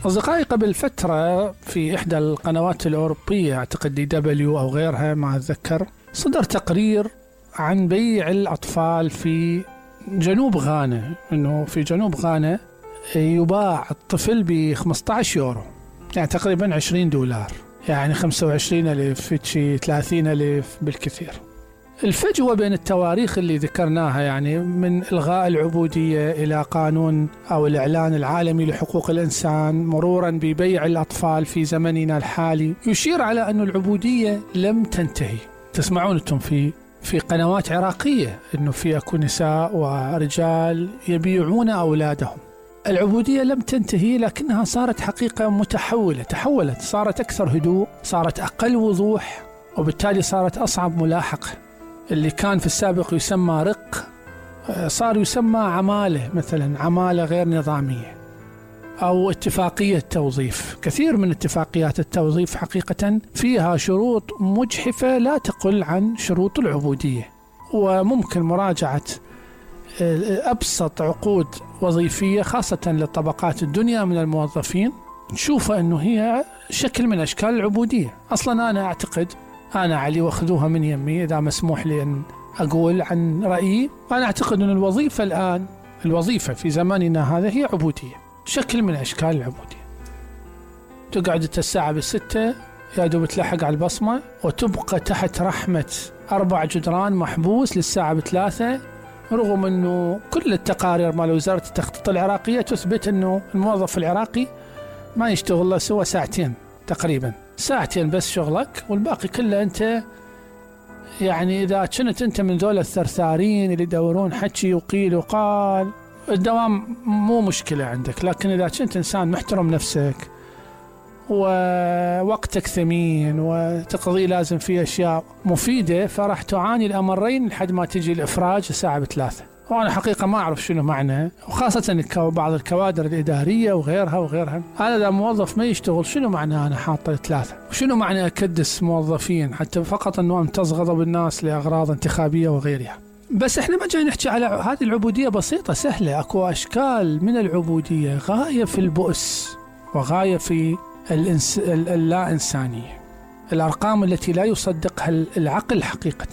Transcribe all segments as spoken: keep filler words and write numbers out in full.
أصدقائي، قبل فترة في إحدى القنوات الأوروبية، أعتقد دي دبليو أو غيرها ما أتذكر، صدر تقرير عن بيع الأطفال في جنوب غانا. إنه في جنوب غانا يباع الطفل ب خمسة عشر يورو، يعني تقريبا عشرين دولار، يعني خمسة وعشرين ألف، شي ثلاثين ألف بالكثير. الفجوة بين التواريخ اللي ذكرناها، يعني من إلغاء العبودية إلى قانون أو الإعلان العالمي لحقوق الإنسان، مرورا ببيع الأطفال في زمننا الحالي، يشير على أن العبودية لم تنتهي. تسمعون أنتم في في قنوات عراقية أنه في أكو نساء ورجال يبيعون أولادهم. العبودية لم تنتهي، لكنها صارت حقيقة متحولة، تحولت، صارت أكثر هدوء، صارت أقل وضوح، وبالتالي صارت أصعب ملاحقة. اللي كان في السابق يسمى رق صار يسمى عمالة، مثلا عمالة غير نظامية أو اتفاقية توظيف. كثير من اتفاقيات التوظيف حقيقة فيها شروط مجحفة لا تقل عن شروط العبودية، وممكن مراجعة أبسط عقود وظيفية خاصة للطبقات الدنيا من الموظفين، نشوف أنه هي شكل من أشكال العبودية. أصلا أنا أعتقد، أنا علي واخذوها من يمي إذا مسموح لي أن أقول عن رأيي، أنا أعتقد أن الوظيفة الآن، الوظيفة في زماننا هذا هي عبودية، شكل من أشكال العبودية. تقعد الساعة بالستة يا دوب تلحق على البصمة، وتبقى تحت رحمة أربع جدران محبوس للساعة بثلاثة، رغم أنه كل التقارير مال وزارة التخطيط العراقية تثبت أنه الموظف العراقي ما يشتغل له سوى ساعتين تقريبا، ساعتين بس شغلك، والباقي كله أنت يعني إذا كنت أنت من ذول الثرثارين اللي يدورون حكي وقيل وقال، الدوام مو مشكلة عندك. لكن إذا كنت إنسان محترم نفسك ووقتك ثمين وتقضي لازم فيه أشياء مفيدة، فراح تعاني الأمرين لحد ما تجي الإفراج الساعة بثلاثة. وأنا حقيقة ما أعرف شنو معنى، وخاصة بعض الكوادر الإدارية وغيرها وغيرها. أنا إذا موظف ما يشتغل شنو معنى أنا حاطة ثلاثة؟ وشنو معنى أكدس موظفين حتى فقط أنه أمتز غضب الناس لأغراض انتخابية وغيرها؟ بس إحنا ما جاي نحكي على هذه العبودية بسيطة سهلة. أكو أشكال من العبودية غاية في البؤس وغاية في الإنس... اللا إنسانية، الأرقام التي لا يصدقها العقل حقيقة.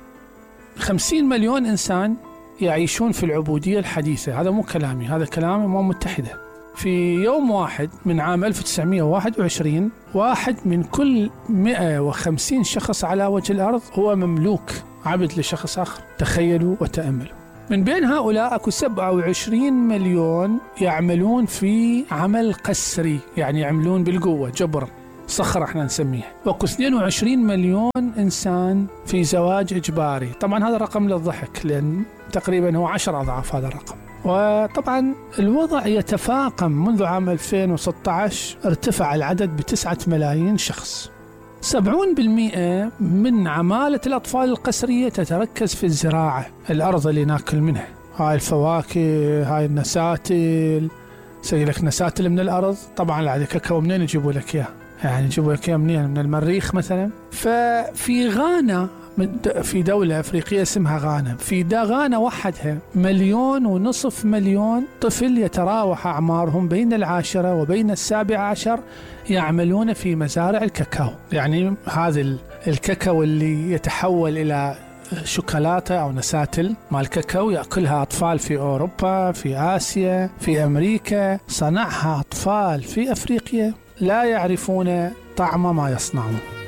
خمسين مليون إنسان يعيشون في العبودية الحديثة، هذا مو كلامي، هذا كلام الأمم المتحدة. في يوم واحد من عام ألف وتسعمائة وواحد وعشرين، واحد من كل مئة وخمسين شخص على وجه الأرض هو مملوك، عبد لشخص آخر. تخيلوا وتأملوا. من بين هؤلاء أكو سبعة وعشرين مليون يعملون في عمل قسري، يعني يعملون بالقوة، جبر، صخرة احنا نسميها. وأكو اثنين وعشرين مليون إنسان في زواج إجباري. طبعا هذا رقم للضحك، لأن تقريبا هو عشر أضعاف هذا الرقم. وطبعا الوضع يتفاقم. منذ عام ألفين وستة عشر ارتفع العدد بتسعة ملايين شخص. سبعين بالمئة من عمالة الأطفال القسرية تتركز في الزراعة، الأرض اللي ناكل منها، هاي الفواكه، هاي النساتل، سيجي لك نساتل من الأرض. طبعا العادة كاكاو منين يجيبوا لك إياه؟ يعني يجيبوا لك إياه منين؟ من المريخ مثلا. ففي غانا، في دولة أفريقية اسمها غانا، في دا غانا وحدها مليون ونصف مليون طفل يتراوح أعمارهم بين العاشرة وبين السابعة عشر يعملون في مزارع الكاكاو. يعني هذا الكاكاو اللي يتحول إلى شوكولاتة أو نساتل مال الكاكاو يأكلها أطفال في أوروبا، في آسيا، في أمريكا، صنعها أطفال في أفريقيا لا يعرفون طعم ما يصنعون.